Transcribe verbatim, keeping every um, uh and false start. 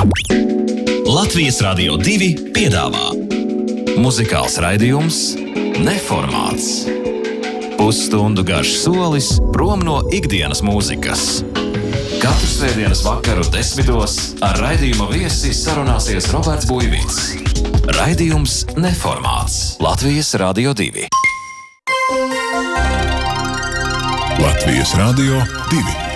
Latvijas Radio divi piedāvā muzikāls raidījums Neformāts. Pusstundu garš solis prom no ikdienas mūzikas. Katru svētdienas vakaru desmitos ar raidījuma viesi sarunāsies Roberts Buivīts. Raidījums Neformāts. Latvijas Radio divi. Latvijas Radio divi.